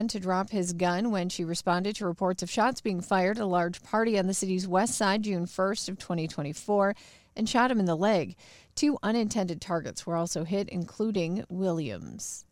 to drop his gun when she responded to reports of shots being fired at a large party on the city's west side June 1st of 2024 and shot him in the leg. 2 unintended targets were also hit, including Williams.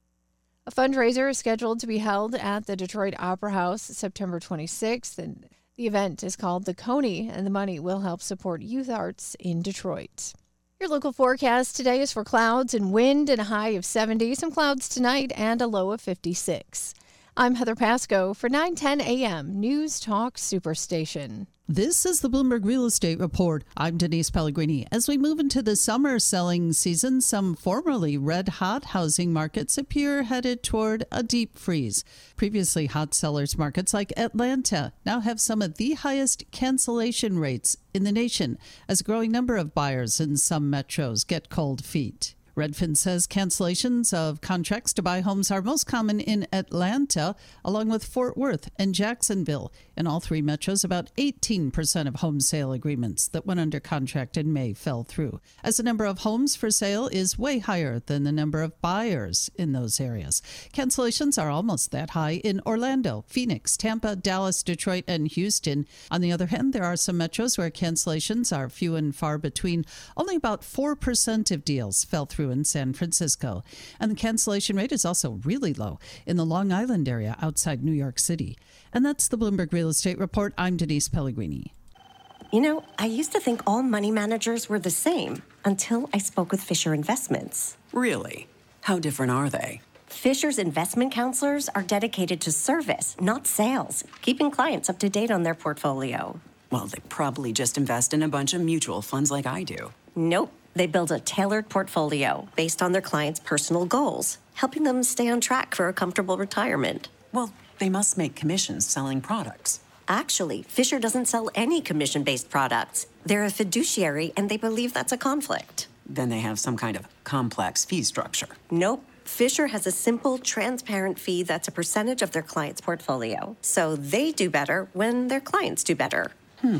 A fundraiser is scheduled to be held at the Detroit Opera House September 26th, and the event is called The Coney, and the money will help support youth arts in Detroit. Your local forecast today is for clouds and wind and a high of 70, some clouds tonight and a low of 56. I'm Heather Pasco for 9:10 a.m. News Talk Superstation. This is the Bloomberg Real Estate Report. I'm Denise Pellegrini. As we move into the summer selling season, some formerly red-hot housing markets appear headed toward a deep freeze. Previously hot sellers markets like Atlanta now have some of the highest cancellation rates in the nation as a growing number of buyers in some metros get cold feet. Redfin says cancellations of contracts to buy homes are most common in Atlanta, along with Fort Worth and Jacksonville. In all 3 metros, about 18% of home sale agreements that went under contract in May fell through, as the number of homes for sale is way higher than the number of buyers in those areas. Cancellations are almost that high in Orlando, Phoenix, Tampa, Dallas, Detroit, and Houston. On the other hand, there are some metros where cancellations are few and far between. Only about 4% of deals fell through in San Francisco. And the cancellation rate is also really low in the Long Island area outside New York City. And that's the Bloomberg Real Estate Report. I'm Denise Pellegrini. You know, I used to think all money managers were the same until I spoke with Fisher Investments. Really? How different are they? Fisher's investment counselors are dedicated to service, not sales, keeping clients up to date on their portfolio. Well, they probably just invest in a bunch of mutual funds like I do. Nope. They build a tailored portfolio based on their clients' personal goals, helping them stay on track for a comfortable retirement. Well, they must make commissions selling products. Actually, Fisher doesn't sell any commission-based products. They're a fiduciary, and they believe that's a conflict. Then they have some kind of complex fee structure. Nope. Fisher has a simple, transparent fee that's a percentage of their client's portfolio. So they do better when their clients do better.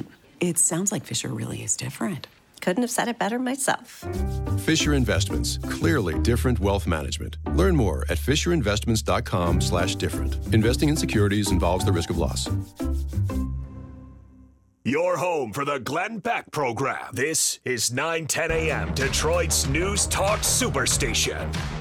It sounds like Fisher really is different. Couldn't have said it better myself. Fisher Investments. Clearly different wealth management. Learn more at fisherinvestments.com/different. Investing in securities involves the risk of loss. Your home for the Glenn Beck program. This is 9:10 a.m. Detroit's News Talk Superstation.